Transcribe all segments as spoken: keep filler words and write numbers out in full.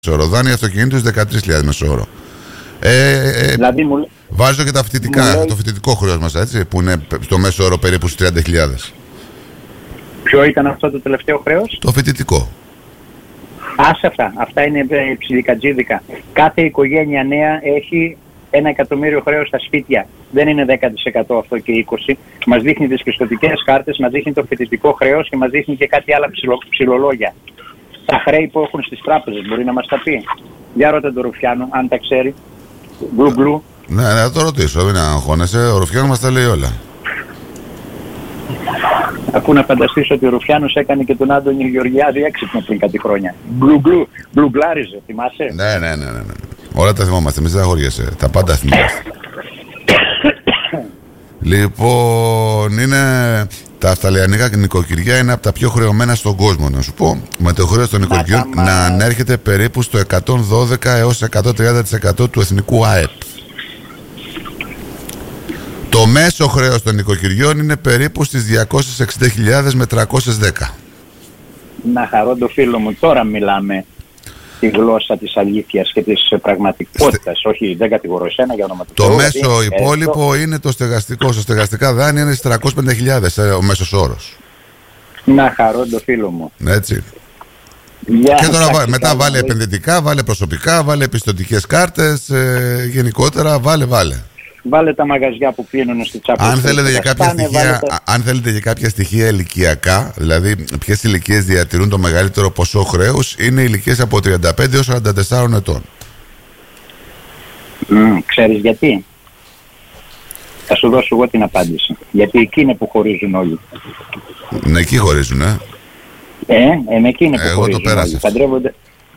όρο. Δάνεια αυτοκινήτου δεκατρείς χιλιάδες μέσο όρο. Ε, ε, δηλαδή, μου... Βάζω και τα φοιτητικά, λέει... το φοιτητικό χρέος μας, έτσι, που είναι στο μέσο όρο περίπου στις τριάντα χιλιάδες. Ποιο ήταν αυτό το τελευταίο χρέος? Το φοιτητικό. Άσε αυτά. Αυτά είναι ψιλικατζίδικα. Κάθε οικογένεια νέα έχει ένα εκατομμύριο χρέος στα σπίτια. Δεν είναι δέκα τοις εκατό αυτό και είκοσι τοις εκατό. Μας δείχνει τις πιστωτικές κάρτες, μας δείχνει το φοιτητικό χρέος και μας δείχνει και κάτι άλλα ψιλο, ψιλολόγια. Τα χρέη που έχουν στις τράπεζες, μπορεί να μας τα πει? Για ρώτα τον Ρουφιάνο, αν τα ξέρει. Γκλου γκλου. Ναι, ναι, θα το ρωτήσω, μην αγχώνεσαι. Ο Ρουφιάνο μας τα λέει όλα. Αφού να φανταστείς ότι ο Ρουφιάνος έκανε και τον Άντωνη Γεωργιάδη έξυπνο πριν κάτι χρόνια. Γκλου γκλου, γκλουγκλάριζε, θυμάσαι? Ναι, ναι, ναι, ναι. Όλα τα θυμόμαστε, μη στεναχωριέσαι. Τα πάντα θυμόμαστε. Λοιπόν, είναι... τα αυταλιανικά νοικοκυριά είναι από τα πιο χρεωμένα στον κόσμο, να σου πω. Με το χρέος των νοικοκυριών να, να ανέρχεται περίπου στο εκατόν δώδεκα έως εκατόν τριάντα τοις εκατό του εθνικού ΑΕΠ. Το μέσο χρέος των νοικοκυριών είναι περίπου στις διακόσιες εξήντα χιλιάδες με τριακόσιες δέκα. Να χαρώ το φίλο μου, τώρα μιλάμε τη γλώσσα της αλήθειας και της πραγματικότητας. Στε... Όχι, δεν κατηγορώ εσένα για όνομα του Το Θεού, μέσο δηλαδή, υπόλοιπο ε, είναι το στεγαστικό. Στο στεγαστικά δάνεια είναι στις τριακόσιες πενήντα χιλιάδες ε, ο μέσος όρος. Να χαρώ το φίλο μου. Έτσι. Για και τώρα βά, μετά βάλε δηλαδή. επενδυτικά, βάλε προσωπικά, βάλε πιστωτικές κάρτες, ε, γενικότερα βάλε βάλε. Βάλε τα μαγαζιά που κλείνουν στη τσάπη. Αν θέλετε, για κάποια στάνε, στοιχεία, τα... αν θέλετε για κάποια στοιχεία ηλικιακά, δηλαδή ποιες ηλικίες διατηρούν το μεγαλύτερο ποσό χρέους, είναι ηλικίες από τριάντα πέντε έως σαράντα τέσσερα ετών. Mm, ξέρεις γιατί? Θα σου δώσω εγώ την απάντηση. Γιατί εκεί είναι που χωρίζουν όλοι. Ναι, εκεί χωρίζουν, ε. Ε, ε εκεί είναι που εγώ χωρίζουν το πέρασα. όλοι. Παντρεύονται...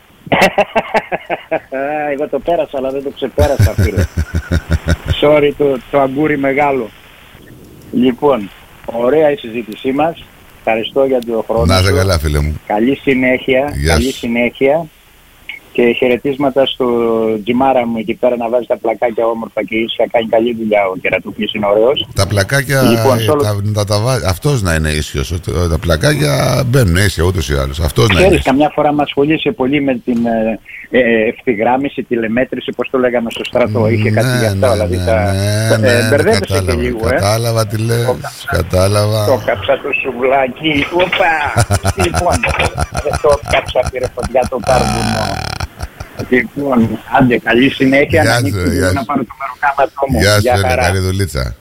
Εγώ το πέρασα, αλλά δεν το ξεπέρασα, φίλε. Sorry, το, το αγκούρι μεγάλο. Λοιπόν, ωραία η συζήτησή μας. Ευχαριστώ για τον χρόνο. Να είσαι καλά, φίλε μου. Καλή συνέχεια. Γεια καλή σου. συνέχεια. Και χαιρετίσματα στο τζιμάρα μου εκεί πέρα να βάζει τα πλακάκια όμορφα και ίσια. Κάνει καλή δουλειά ο Κερατούπλης, είναι ωραίος. Τα πλακάκια, λοιπόν, ε, τα, τα, τα, τα, αυτός να είναι ίσιος. Τα πλακάκια μπαίνουν ίσια ούτως ή άλλως. Αυτός να είναι. Ξέρεις, καμιά φορά μας ασχολείσαι πολύ με την ε, ε, ευθυγράμμιση, τηλεμέτρηση, πώς το λέγαμε στο στρατό. Είχε ναι, κάτι γι' αυτό, ναι, δηλαδή ναι, τα ναι, ε, ναι, μπερδεύεσαι κατάλαβα, και λίγο. Κατάλαβα ε. τι λες, Το κατάλαβα. Το κάψα το σουβλάκι, οπα! Λοιπόν, δεν το κάψα, πήρε φωτιά το καρβουνό. Λοιπόν, άντε, καλή συνέχεια. Γεια να σου, ανοίξει γεια να σου. πάρω το μεροκάματό μου. Γεια σου, Γεια Έλε, χαρά. καλή δουλίτσα.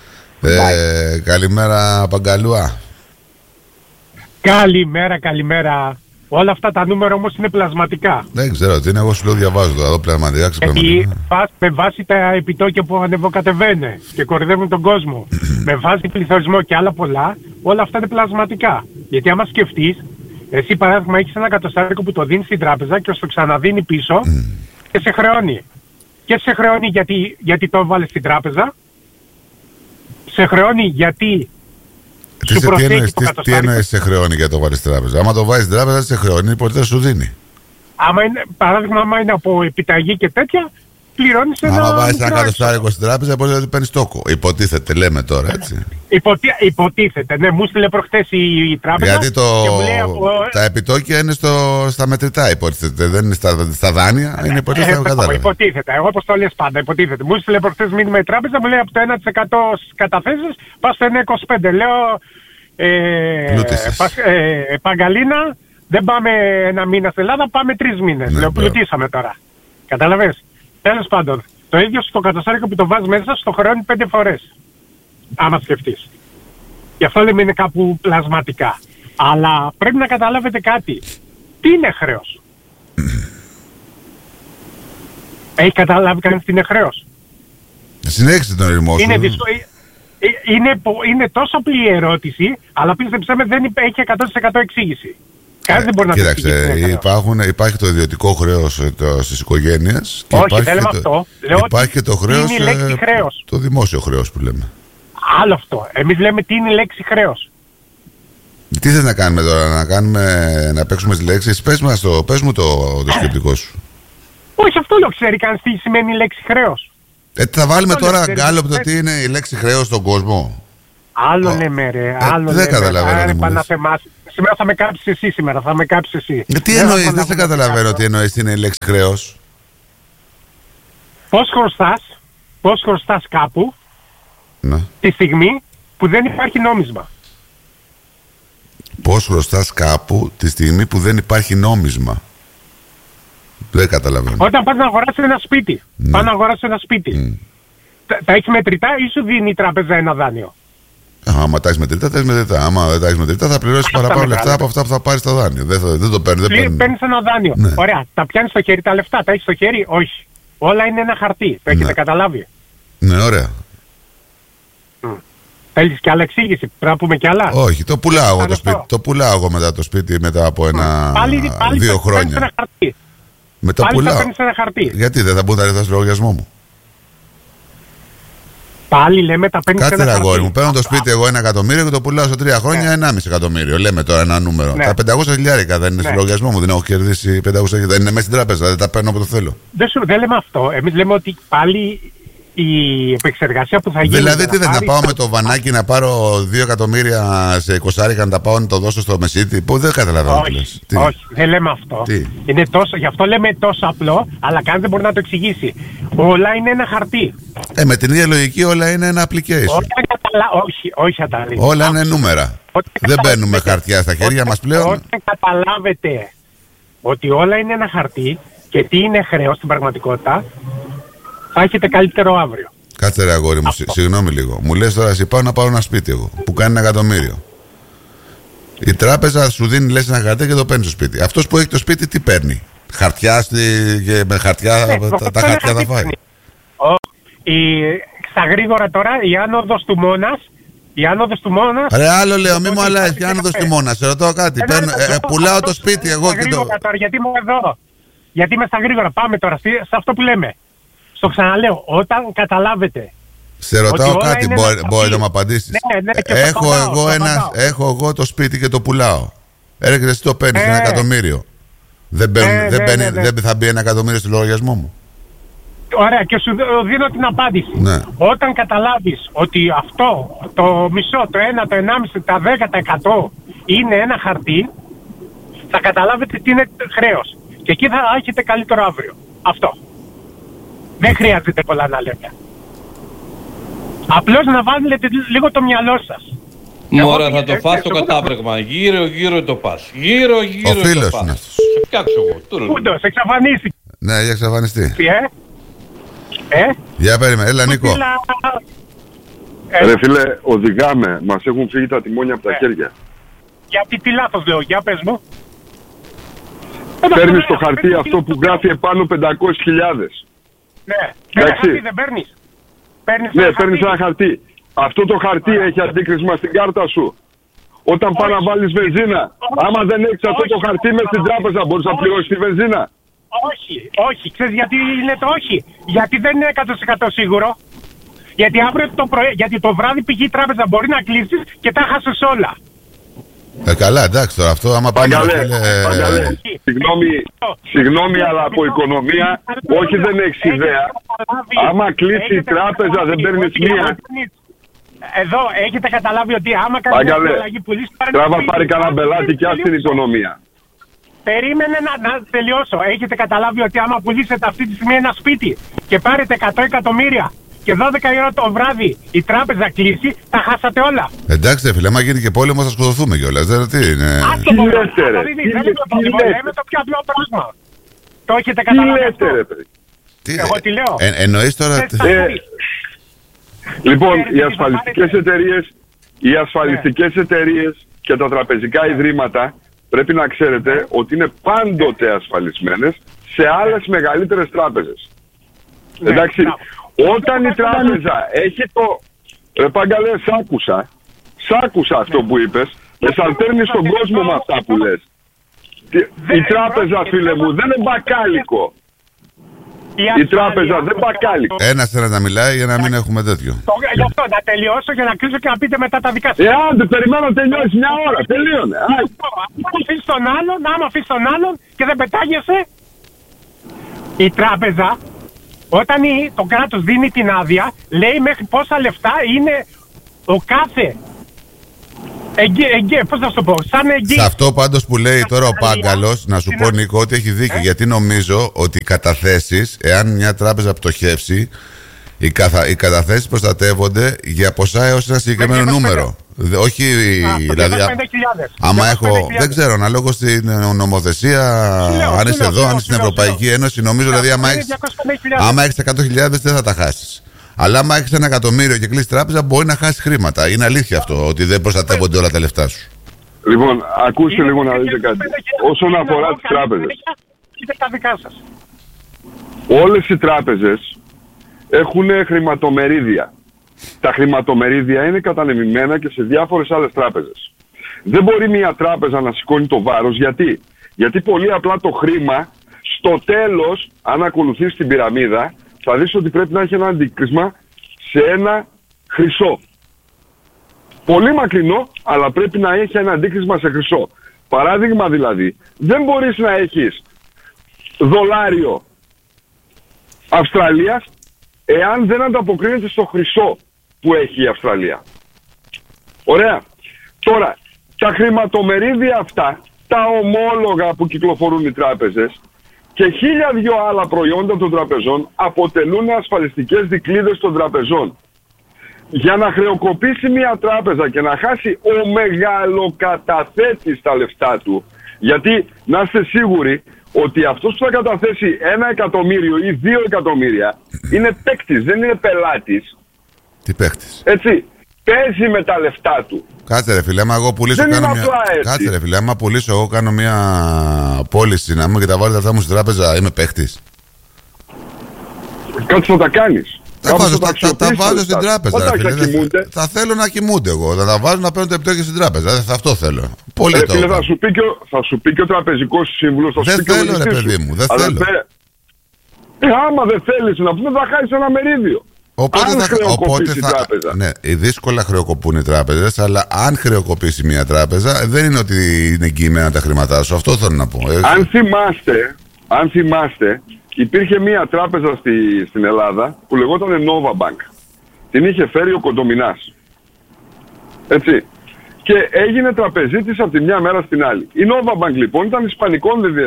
Ε, καλημέρα, Παγκαλούα. Καλημέρα, καλημέρα. Όλα αυτά τα νούμερα όμως είναι πλασματικά. Δεν ξέρω τι είναι, εγώ σου λέω διαβάζω το εδώ πλασματικά. Γιατί με βάση τα επιτόκια που ανεβοκατεβαίνουν και κορυδεύουν τον κόσμο, με βάση πληθωρισμό και άλλα πολλά, όλα αυτά είναι πλασματικά. Γιατί άμα σκεφτείς, εσύ παράδειγμα έχεις ένα κατοστάρικο που το δίνεις στην τράπεζα και σου το ξαναδίνει πίσω mm. και σε χρεώνει. Και σε χρεώνει γιατί, γιατί το έβαλες στην τράπεζα, σε χρεώνει γιατί τι, σου τι, εννοείς, το τι, τι εννοείς σε χρεώνει για το βάλεις στην τράπεζα? Άμα το βάζεις στην τράπεζα σε χρεώνει, ποτέ σου δίνει. Άμα είναι, παράδειγμα, άμα είναι από επιταγή και τέτοια, πληρώνεις ένα... Άμα βάζεις ένα κατοστάρικο στην τράπεζα, μπορεί να παίρνεις τόκο. Υποτίθεται, λέμε τώρα, έτσι. Υποτι... Υποτίθεται, ναι, μου στείλε προχτές η, η τράπεζα. Γιατί το... και μου λέει, από... τα επιτόκια είναι στο... στα μετρητά, υποτίθεται. Δεν είναι στα, στα δάνεια, είναι υποτίθεται. Ε, κατάλαβα. Υποτίθεται, εγώ όπως το λες πάντα, υποτίθεται. Μου στείλε προχτές μήνυμα η τράπεζα, μου λέει από το ένα τοις εκατό στις καταθέσεις, πας στο ένα είκοσι πέντε. Λέω, ε, πας, ε, Παγκαλίνα, δεν πάμε ένα μήνα στην Ελλάδα, πάμε τρεις μήνες. Ναι, λέω, πλουτίσαμε τώρα. Κατάλαβες. Τέλος πάντων, το ίδιο στο κατοστάρικο που το βάζει μέσα, στο χρεώνει πέντε φορές. Άμα σκεφτείς. Γι' αυτό λέμε είναι κάπου πλασματικά. Αλλά πρέπει να καταλάβετε κάτι. Τι είναι χρέος? Έχει καταλάβει κανείς τι είναι χρέος? Συνέχισε τον ρυθμό σου. Είναι, δυσκο... είναι, είναι τόσο απλή η ερώτηση, αλλά πίστεψέ με δεν έχει εκατό τοις εκατό εξήγηση. Κανείς δεν μπορεί να Κοίταξε, το εξηγήσει. Υπάρχουν, υπάρχει το ιδιωτικό χρέος στις οικογένειες. Όχι, δεν λέμε αυτό. Λέω υπάρχει και το χρέος, είναι η λέξη χρέος. Το δημόσιο χρέος που λέμε. Άλλο αυτό. Εμείς λέμε τι είναι η λέξη χρέος. Τι θες να κάνουμε τώρα, να, κάνουμε, να παίξουμε τις λέξεις? Πες, μας το, πες μου το, το σκεπτικό σου. Όχι, αυτό λέω, ξέρει κανείς τι σημαίνει η λέξη χρέος. Ε, θα βάλουμε αυτό τώρα γκάλωπ το τι είναι η λέξη χρέος στον κόσμο. Άλλο λέμε ρε, άλλο δεν καταλαβαίνω. Σήμερα θα με κάψεις εσύ σήμερα, θα με κάψεις εσύ. Τι εννοείς, δεν σε καταλαβαίνω τι εννοείς, είναι η λέξη χρέος. Πώς χρωστάς, πώς χρωστάς κάπου, να. τη στιγμή που δεν υπάρχει νόμισμα. Πώς χρωστάς κάπου τη στιγμή που δεν υπάρχει νόμισμα. Δεν καταλαβαίνω. Όταν πας να αγοράσεις ένα σπίτι, ναι. πας να αγοράσεις ένα σπίτι, mm. τα, τα έχεις μετρητά ή σου δίνει η τράπεζα ένα δάνειο? Άμα τα έχεις μετρητά, τα έχεις μετρητά. Άμα δεν τα έχεις μετρητά, θα πληρώσεις παραπάνω λεφτά από αυτά που θα πάρεις στο δάνειο. Δεν, θα, δεν το παίρνει. Παίρνει. Παίρνεις ένα δάνειο. Ναι. Ωραία. Τα πιάνεις στο χέρι τα λεφτά, τα έχεις στο χέρι? Όχι. Όλα είναι ένα χαρτί. Το έχετε ναι. καταλάβει? Ναι, ωραία. Mm. Θέλεις κι άλλα εξήγηση? Πρέπει να πούμε κι άλλα? Όχι, το πουλάω εγώ το σπίτι. Το πουλάω εγώ μετά το σπίτι μετά από ένα. Πάλι, πάλι δύο χρόνια. Ένα χαρτί. Με το πάλι πουλάω. Θα ένα χαρτί. Γιατί δεν θα μπουν τα λεφτά στο λογαριασμό μου? Πάλι λέμε τα παίρνεις. Κάτσε ένα αγόρι μου. Παίρνω το σπίτι εγώ ένα εκατομμύριο και το πουλάω σε τρία χρόνια ναι. ενάμιση εκατομμύριο. Λέμε τώρα ένα νούμερο. Ναι. Τα πεντακόσια χιλιάρικα δεν είναι ναι. στο λογαριασμό μου. Δεν έχω κερδίσει πεντακόσια χιλιάρικα. Δεν είναι μέσα στην τράπεζα. Δεν τα παίρνω όποτε θέλω. Δεν, σου, δεν λέμε αυτό. Εμείς λέμε ότι πάλι η επεξεργασία που θα γίνει. Δηλαδή, τι δεν να πάω με το βανάκι να πάρω δύο εκατομμύρια σε εικοσάρικα να τα πάω να το δώσω στο μεσίτη? Που δεν καταλαβαίνω. Όχι, όχι, δεν λέμε αυτό. Είναι τόσο, γι' αυτό λέμε τόσο απλό, αλλά κανείς δεν μπορεί να το εξηγήσει. Όλα είναι ένα χαρτί. Ε, με την ίδια λογική όλα είναι ένα application. Καταλα... Όχι, όχι Αταλή. Όλα είναι νούμερα. Όταν δεν μπαίνουμε χαρτιά στα χέρια μας πλέον. Όταν καταλάβετε ότι όλα είναι ένα χαρτί και τι είναι χρέος στην πραγματικότητα, θα έχετε καλύτερο αύριο. Κάτσε ρε αγόρι μου, συγγνώμη λίγο. Μου λες τώρα, εσύ πάω να πάρω ένα σπίτι εγώ που κάνει ένα εκατομμύριο. Η τράπεζα σου δίνει, λες, ένα χαρτί και το παίρνει στο σπίτι. Αυτός που έχει το σπίτι τι παίρνει? Χαρτιά στη... και με χαρτιά ναι, τα, τα χαρτιά θα φάει. Ο, η, στα γρήγορα τώρα η άνοδος του Μόνας. Η άνοδος του Μόνας. Ρε άλλο λέω, μη μου αλλάζει. Η άνοδος του Μόνας. Σε ρωτώ κάτι. Παίρνω, ε, ε, πουλάω το σπίτι εγώ και το. Τώρα, γιατί είμαι εδώ. Γιατί είμαι στα γρήγορα. Πάμε τώρα σε αυτό που λέμε. Στο ξαναλέω, όταν καταλάβετε. Σε ρωτάω κάτι, μπορεί, μπορεί να μου απαντήσεις. Ναι, ναι, έχω, εγώ ένα, έχω εγώ το σπίτι και το πουλάω. Έρχεται εσύ το παίρνεις, ε, ένα εκατομμύριο. Δεν, μπαίν, ε, δεν, ναι, μπαίνει, ναι, ναι. δεν θα μπει ένα εκατομμύριο στο λογαριασμό μου? Ωραία, και σου δίνω την απάντηση. Ναι. Όταν καταλάβεις ότι αυτό, το μισό, το ένα, το ενάμιση, τα δέκα, τα εκατό είναι ένα χαρτί, θα καταλάβετε τι είναι χρέος. Και εκεί θα έχετε καλύτερο αύριο. Αυτό. Δεν χρειάζεται πολλά να λέτε. Απλώς να βάλετε λίγο το μυαλό σας. Μωρά, θα το φας το κατάπρεγμα. Γύρω γύρω το πας. Γύρω γύρω το πας. Ο φίλος είναι αυτός. Σε φτιάξω εγώ. Πούντος, εξαφανίστηκε. Ναι, για εξαφανιστεί. Τι, ε? Ε? Για περίμενε, έλα Νίκο. Ε, Ρε φίλε, οδηγάμε. Μας έχουν φύγει τα τιμόνια από τα ε. χέρια. Γιατί τι λάθος λέω, για πες μου. Παίρνεις το χαρτί αυτό που γράφει επάνω πεντακόσιες χιλιάδες. Ναι, ένα χαρτί δεν παίρνεις. Παίρνεις ναι, παίρνεις ένα χαρτί. Αυτό το χαρτί Άρα. έχει αντίκρισμα στην κάρτα σου. Όταν πάει να βάλεις βενζίνα, όχι. άμα δεν έχεις αυτό το χαρτί μες στην τράπεζα, μπορείς να πληρώσεις τη βενζίνα? Όχι, όχι. Ξέρεις γιατί είναι το όχι? Γιατί δεν είναι εκατό τοις εκατό σίγουρο. Γιατί αύριο το πρωί, γιατί το βράδυ πήγε η τράπεζα, μπορεί να κλείσεις και τα χάσεις όλα. Ε, καλά, εντάξει τώρα αυτό, άμα πάμε Παγκαλέ, Παγκαλέ, συγγνώμη, συγγνώμη, αλλά από οικονομία, όχι δεν έχεις ιδέα. Άμα κλείσει η τράπεζα δεν παίρνεις μία. Εδώ έχετε καταλάβει ότι άμα κάνεις μια αλλαγή που λύσεις... Τράβα πάρει κανένα μπελάτι και στην οικονομία. Περίμενε να, να τελειώσω. Έχετε καταλάβει ότι άμα πουλήσετε αυτή τη στιγμή ένα σπίτι και πάρετε εκατό εκατομμύρια και δώδεκα η ώρα το βράδυ η τράπεζα κλείσει, τα χάσατε όλα. Εντάξει, φίλε, άμα γίνει και πόλεμος θα σκοτωθούμε κιόλας. Δεν τι είναι. Ας το πω, λέμε το πιο απλό πράγμα. Το έχετε καταλάβει αυτό? Εγώ τι λέω. Ε, εννοείς τώρα... Ε, λοιπόν, οι ασφαλιστικές εταιρείες, οι ασφαλιστικές εταιρείες και τα τραπεζικά ιδρύματα πρέπει να ξέρετε ότι είναι πάντοτε ασφαλισμένες σε άλλες μεγαλύτερες τράπεζες. Εντάξει, όταν η τράπεζα έχει το... Ρε Παγκαλέ, σ' άκουσα, σ' άκουσα αυτό που είπες, με σαλτέρνεις στον κόσμο με αυτά που λες. Η τράπεζα, φίλε μου, δεν είναι μπακάλικο. Η τράπεζα δεν μπακάλικο. Ένας ένας να μιλάει για να μην έχουμε τέτοιο. Γι' αυτό να τελειώσω και να κλείσω και να πείτε μετά τα δικά σας. Ε, άντε, περιμένω να τελειώσει μια ώρα, τελείωνε. Άμα αφήσεις τον άλλον, άμα αφήσεις τον άλλον και δεν πετάγεσαι, η τράπεζα, όταν το κράτος δίνει την άδεια, λέει μέχρι πόσα λεφτά είναι ο κάθε Εγγύ, εγγύ, πώς να σου το πω, σαν εγγύ. Σε αυτό πάντως που λέει τώρα ο Πάγκαλος, να σου πω Νίκο ότι έχει δίκιο, ε? γιατί νομίζω ότι οι καταθέσεις, εάν μια τράπεζα πτωχεύσει, οι, καθα... οι καταθέσεις προστατεύονται για ποσά έως ένα συγκεκριμένο νούμερο. Όχι, Α, δηλαδή, άμα έχω, δεν ξέρω, αναλόγως στην νομοθεσία, λέω, αν είσαι εδώ, λέω, αν είσαι στην Ευρωπαϊκή λέω, Ένωση, νομίζω δηλαδή, άμα έχεις, άμα έχεις εκατό χιλιάδες δεν θα τα χάσεις. Αλλά άμα έχεις ένα εκατομμύριο και κλείσεις τράπεζα, μπορεί να χάσεις χρήματα. Είναι αλήθεια αυτό, ότι δεν προστατεύονται όλα τα λεφτά σου. Λοιπόν, ακούστε λίγο να δείτε κάτι. Όσον αφορά τις τράπεζες, όλες οι τράπεζες έχουν χρηματομερίδια. Τα χρηματομερίδια είναι κατανεμημένα και σε διάφορες άλλες τράπεζες. Δεν μπορεί μια τράπεζα να σηκώνει το βάρος. Γιατί? Γιατί πολύ απλά το χρήμα στο τέλος, αν ακολουθείς την πυραμίδα, θα δεις ότι πρέπει να έχει ένα αντίκρισμα σε ένα χρυσό. Πολύ μακρινό, αλλά πρέπει να έχει ένα αντίκρισμα σε χρυσό. Παράδειγμα δηλαδή, δεν μπορείς να έχεις δολάριο Αυστραλίας εάν δεν ανταποκρίνεται στο χρυσό που έχει η Αυστραλία. Ωραία. Τώρα, τα χρηματομερίδια αυτά, τα ομόλογα που κυκλοφορούν οι τράπεζες και χίλια δυο άλλα προϊόντα των τραπεζών αποτελούν ασφαλιστικές δικλείδες των τραπεζών. Για να χρεοκοπήσει μια τράπεζα και να χάσει ο μεγαλοκαταθέτης τα λεφτά του, γιατί να είστε σίγουροι ότι αυτός που θα καταθέσει ένα εκατομμύριο ή δύο εκατομμύρια είναι παίκτης, δεν είναι πελάτης. Τι παίκτης? Έτσι, παίζει με τα λεφτά του. Κάτσε ρε φίλε, άμα εγώ πουλήσω δεν κάνω μια... Κάτσε ρε φίλε, άμα πουλήσω εγώ κάνω μια πώληση να μου και τα βάλω τα αυτά μου στην τράπεζα, είμαι παίκτης? Κάτι θα τα κάνεις. Τα βάζω, τα, τα, τα βάζω στην τράπεζα. Ρε, φίλε, θα, θα θέλω να κοιμούνται εγώ. Θα τα βάζω να παίρνω το επιτόκιο στην τράπεζα. Θα αυτό θέλω. Πολύ ρε, το φίλε, θα, σου πει και ο, θα σου πει και ο τραπεζικός σύμβουλος. Δεν θέλω, ρε παιδί μου. Δεν θέλω. Δε... Ε, άμα δεν θέλεις να πούμε, θα χάσεις ένα μερίδιο. Οπότε αν θα, οπότε η θα, τράπεζα. Ναι, δύσκολα χρεοκοπούν οι τράπεζες, αλλά αν χρεοκοπήσει μια τράπεζα, δεν είναι ότι είναι εγγυημένα τα χρήματά σου. Αυτό θέλω να πω. Αν θυμάστε, αν θυμάστε, υπήρχε μια τράπεζα στη, στην Ελλάδα που λεγόταν Nova Bank. Την είχε φέρει ο Κοντομινάς. Έτσι. Και έγινε τραπεζίτης από τη μια μέρα στην άλλη. Η Nova Bank λοιπόν ήταν ισπανικών ε,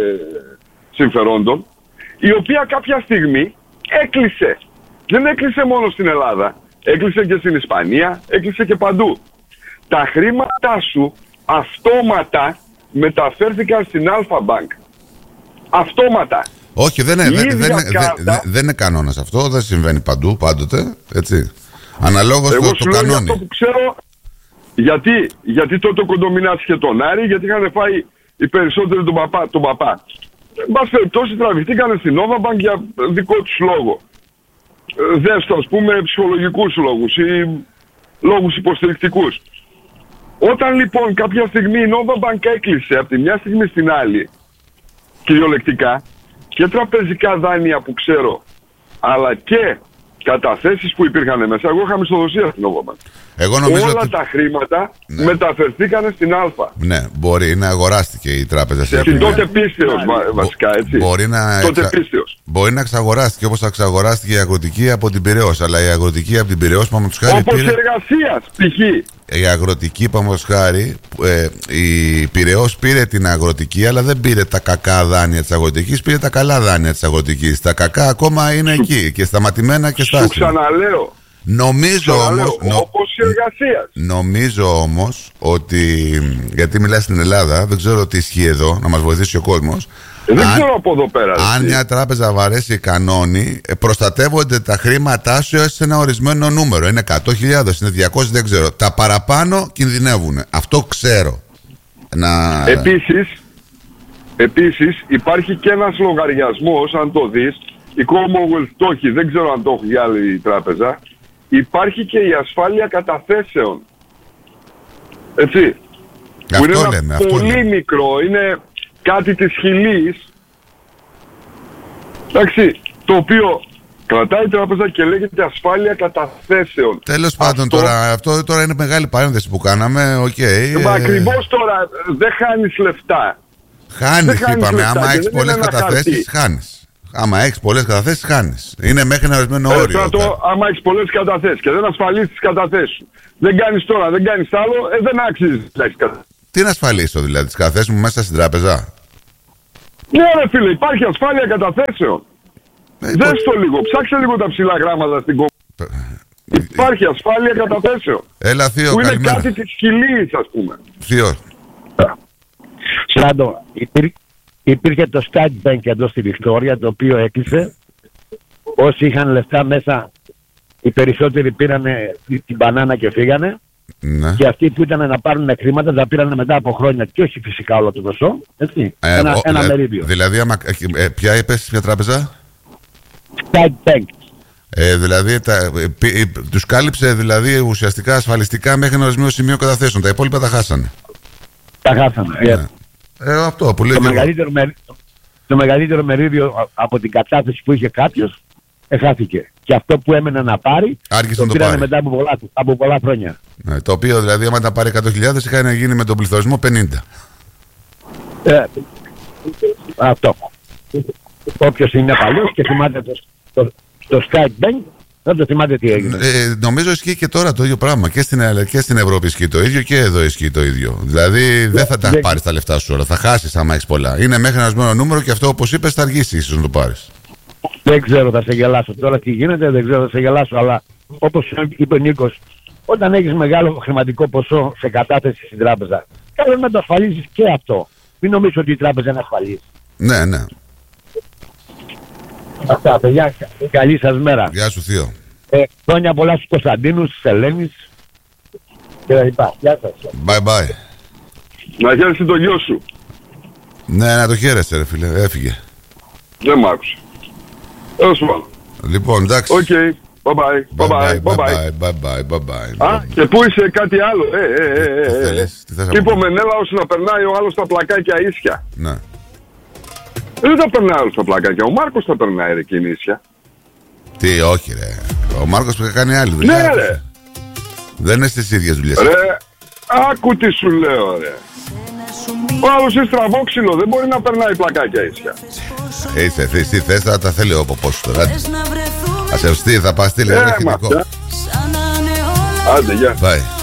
συμφερόντων, η οποία κάποια στιγμή έκλεισε. Δεν έκλεισε μόνο στην Ελλάδα. Έκλεισε και στην Ισπανία, έκλεισε και παντού. Τα χρήματά σου αυτόματα μεταφέρθηκαν στην Alpha Bank. Αυτόματα. Όχι, δεν είναι, δεν, δεν, δεν, δεν είναι κανόνας αυτό, δεν συμβαίνει παντού, πάντοτε, έτσι. Αναλόγως το, το κανόνι. Εγώ αυτό που ξέρω, γιατί, γιατί τότε ο Κοντομινάς είχε τον Άρη, γιατί είχαν φάει οι περισσότεροι τον παπά. Τον παπά. Εν πάση περιπτώσει τραβηχτήκανε στην Nova Bank για δικό τους λόγο. Δέστο, ας πούμε, ψυχολογικούς λόγους ή λόγους υποστηρικτικούς. Όταν λοιπόν κάποια στιγμή η Nova Bank έκλεισε από τη μια στιγμή στην άλλη, κυριολεκτικά, και τραπεζικά δάνεια που ξέρω, αλλά και καταθέσεις που υπήρχαν μέσα. Εγώ είχα μισθοδοσία στην Nova Bank. Εγώ νομίζω όλα ότι... τα χρήματα ναι. μεταφερθήκαν στην Α. Ναι, μπορεί να αγοράστηκε η τράπεζα. Στην τότε πίστεως βασικά, έτσι. Μπορεί να, τότε εξα... μπορεί να εξαγοράστηκε όπως εξαγοράστηκε η αγροτική από την Πειραιώς. Αλλά η αγροτική από την Πειραιώς, πάμε τους χάρη. Όπως πήρε... εργασίας, π.χ. Η αγροτική, πάμε τους χάρη, ε, η Πειραιώς πήρε την αγροτική, αλλά δεν πήρε τα κακά δάνεια της αγροτικής, πήρε τα καλά δάνεια της αγροτικής. Τα κακά ακόμα είναι Σου... εκεί και σταματημένα και στάσιμα. Σου ξαναλέω. Νομίζω όμως, νο, όπως η εργασία. Νομίζω όμως ότι, γιατί μιλάς στην Ελλάδα, δεν ξέρω τι ισχύει εδώ, να μας βοηθήσει ο κόσμος. Ε, δεν αν, ξέρω από εδώ πέρα. Αν μια τράπεζα βαρέσει κανόνι, προστατεύονται τα χρήματά σου σε ένα ορισμένο νούμερο. Είναι εκατό χιλιάδες, είναι διακόσιες, δεν ξέρω. Τα παραπάνω κινδυνεύουν. Αυτό ξέρω. Να... Επίσης, επίσης υπάρχει και ένας λογαριασμός, αν το δεις, η Commonwealth το έχει, δεν ξέρω αν το έχει άλλη τράπεζα. Υπάρχει και η ασφάλεια καταθέσεων. Έτσι. Αυτό που είναι λέμε, ένα αυτό πολύ λέμε. μικρό, είναι κάτι της χιλής. Εντάξει, το οποίο κρατάει η τράπεζα και λέγεται ασφάλεια καταθέσεων. Τέλος πάντων, αυτό... τώρα, αυτό τώρα είναι μεγάλη παρένθεση που κάναμε. Okay, Μα ε... ακριβώς τώρα δεν χάνεις λεφτά. Χάνεις, είπαμε. Άμα έχεις πολλές καταθέσεις, χάνεις. Άμα έχεις πολλές καταθέσεις, χάνεις. Είναι μέχρι ένα ορισμένο ε, όριο. Το, άμα έχεις πολλές καταθέσεις και δεν ασφαλίσεις τις καταθέσεις σου, δεν κάνεις τώρα, δεν κάνεις άλλο, ε, δεν άξιζε να έχεις καταθέσεις. Τι να ασφαλίσω δηλαδή, τις καταθέσεις μου μέσα στην τράπεζα? Ναι ρε φίλε, υπάρχει ασφάλεια καταθέσεων. Ε, Δες το λίγο, ψάξε λίγο τα ψηλά γράμματα στην κόμμα. Ε, υπάρχει ασφάλεια καταθέσεων. Έλα Θείο, που είναι καλημέρα. κάτι της χιλής, ας πούμε. Θείο. Σλάντο, υπήρ, υπήρχε το State Bank εδώ στη Βικτόρια, το οποίο έκλεισε. Όσοι είχαν λεφτά μέσα, οι περισσότεροι πήρανε την μπανάνα και φύγανε. Ναι. Και αυτοί που ήταν να πάρουν χρήματα τα πήραν μετά από χρόνια και όχι φυσικά όλο το ποσό. Έτσι, Ε, ένα, ο, ένα ε, μερίδιο. Δηλαδή, άμα, ε, ποια είπες, ποια τράπεζα? State Bank. Ε, δηλαδή, τα, ε, π, ε, τους κάλυψε δηλαδή ουσιαστικά ασφαλιστικά μέχρι ένα ορισμένο σημείο καταθέσεων. Τα υπόλοιπα τα χάσανε. Τα χάσαμε. Ναι. Ε, αυτό που λέει. Το, μεγαλύτερο με, το μεγαλύτερο μερίδιο από την κατάθεση που είχε κάποιος εχάθηκε. Και αυτό που έμενε να πάρει, Άρχισε το να το πήρανε πάρει. μετά από πολλά, από πολλά χρόνια. Ναι, το οποίο δηλαδή, άμα τα πάρει εκατό χιλιάδες, είχαν να γίνει με τον πληθωρισμό πενήντα. Ε, αυτό. Όποιος είναι παλιός και θυμάται το, το, το Skype Bank, δεν το θυμάται τι έγινε. Ε, νομίζω ισχύει και τώρα το ίδιο πράγμα. Και στην, και στην Ευρώπη ισχύει το ίδιο και εδώ ισχύει το ίδιο. Δηλαδή δεν θα τα δεν... πάρεις τα λεφτά σου όλα. Θα χάσεις άμα έχεις πολλά. Είναι μέχρι ένα ορισμένο νούμερο και αυτό, όπως είπες, θα αργήσει ίσως να το πάρεις. Δεν ξέρω, θα σε γελάσω. Τώρα τι γίνεται, δεν ξέρω, θα σε γελάσω. Αλλά όπως είπε ο Νίκος, όταν έχεις μεγάλο χρηματικό ποσό σε κατάθεση στην τράπεζα, καλό είναι να το ασφαλίσεις και αυτό. Μην νομίζεις ότι η τράπεζα είναι ασφαλής. Ναι, ναι. Αυτά, παιδιά, καλή σας μέρα. Γεια σου, Θείο. Ε, χρόνια πολλά στους Κωνσταντίνους, στους Ελένης και τα λοιπά. Γεια σας. Bye bye. Να χαίρεσαι το γιο σου. Ναι, να το χαίρεσαι, ρε φίλε. Έφυγε. Δεν μ' άκουσε. Έως πάνω. Λοιπόν, εντάξει. Οκ. Bye bye. Bye bye. Bye bye. Bye bye. Bye bye. Α, και πού είσαι κάτι άλλο. Ε, ε, ε, Τι ε, ε. θέλεις, τι θες να Τύπο πω? Μενέλαος να περνάει ο άλλος στα πλακάκια ίσια. Ναι. Δεν τα περνάει ο άλλος στα πλακάκια. Ο Μάρκος τα περνάει ρε εκείνη ίσια. Τι, όχι ρε. Ο Μάρκος που κάνει άλλη δουλειά. Ναι ρε. Δεν είναι στις ίδιες δουλειές. Ρε, άκου τι σου λέω ρε. Ο άλλος είναι στραβόξυλο, δεν μπορεί να περνάει πλακάκια ίσια. Είσαι, θες, τι θες, θα τα θέλει ο ποπός του. Ας ευστεί, θα πας στείλει ένα χημικό. Άντε, γεια. Bye.